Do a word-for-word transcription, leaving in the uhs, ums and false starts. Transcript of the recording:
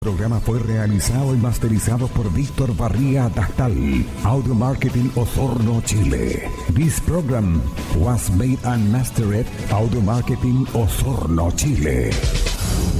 El programa fue realizado y masterizado por Víctor Barría Dastal, Audio Marketing Osorno, Chile. This program was made and mastered Audio Marketing Osorno, Chile.